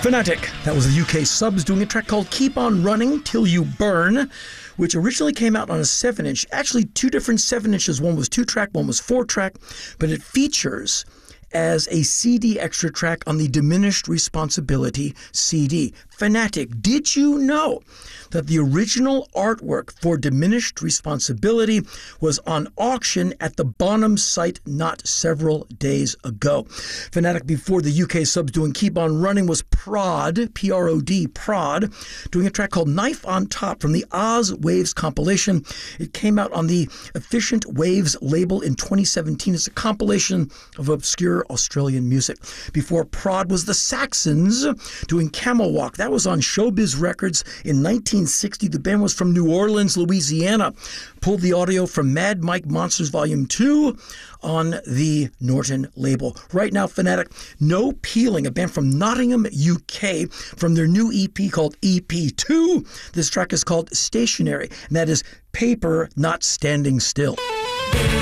Fanatic. That was the UK Subs doing a track called Keep On Running Till You Burn, which originally came out on a 7-inch. Actually, two different 7-inches. One was 2-track, one was 4-track, but it features as a CD extra track on the Diminished Responsibility CD. Fanatic, did you know that the original artwork for Diminished Responsibility was on auction at the Bonham site not several days ago? Fanatic, before the UK Subs doing Keep On Running, was Prod, P-R-O-D, Prod, doing a track called Knife on Top from the Oz Waves compilation. It came out on the Efficient Waves label in 2017. It's a compilation of obscure Australian music. Before Prod was the Saxons doing Camel Walk. That was on Showbiz Records in 1960. The band was from New Orleans, Louisiana. Pulled the audio from Mad Mike Monsters Volume 2 on the Norton label. Right now, Fanatic, No Peeling, a band from Nottingham, UK, from their new EP called EP2. This track is called Stationary, and that is Paper Not Standing Still.